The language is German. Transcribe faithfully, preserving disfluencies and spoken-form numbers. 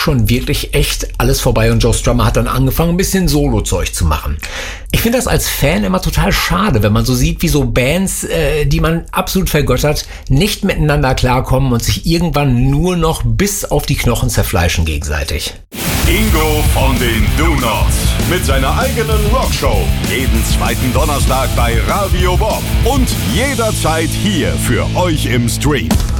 schon wirklich echt alles vorbei und Joe Strummer hat dann angefangen, ein bisschen Solo-Zeug zu machen. Ich finde das als Fan immer total schade, wenn man so sieht, wie so Bands, äh, die man absolut vergöttert, nicht miteinander klarkommen und sich irgendwann nur noch bis auf die Knochen zerfleischen gegenseitig. Ingo von den Do-Nots mit seiner eigenen Rockshow. Jeden zweiten Donnerstag bei Radio Bob und jederzeit hier für euch im Stream.